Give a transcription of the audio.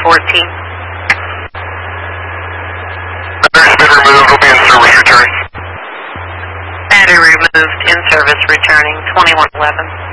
14. Battery's been removed, will be in service returning. Battery removed, in service returning, 2111.